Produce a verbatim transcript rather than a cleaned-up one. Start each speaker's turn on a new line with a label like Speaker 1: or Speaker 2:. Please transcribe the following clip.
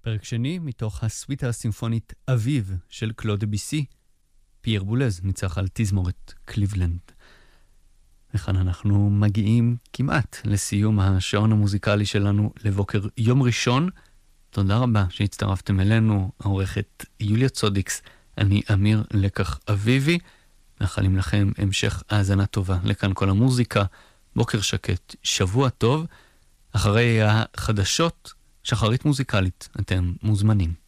Speaker 1: פרק שני מתוך הסוויטה הסימפונית אביב של קלוד דביסי. פייר בולז ניצח על תזמורת קליבלנד. וכאן אנחנו מגיעים כמעט לסיום השעון המוזיקלי שלנו לבוקר יום ראשון. תודה רבה שהצטרפתם אלינו, העורכת יוליה צודיקס, אני אמיר לקח אביבי. מאחלים לכם המשך האזנה טובה לכאן כל המוזיקה, בוקר שקט, שבוע טוב. אחרי החדשות, שחרית מוזיקלית, אתם מוזמנים.